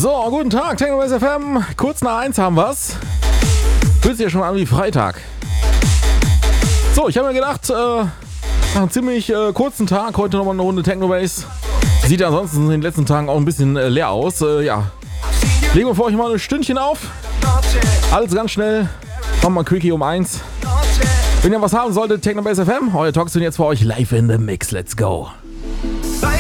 So, guten Tag, Technobase FM. Kurz nach 1 haben wir's. Fühlt sich ja schon an wie Freitag. So, ich habe mir gedacht, nach einem ziemlich kurzen Tag, heute nochmal eine Runde Technobase. Sieht ja ansonsten in den letzten Tagen auch ein bisschen leer aus. Ja, legen wir für euch mal ein Stündchen auf. Alles ganz schnell. Nochmal ein Quickie um 1. Wenn ihr was haben solltet, Technobase FM, euer Talks sind jetzt für euch live in the mix. Let's go.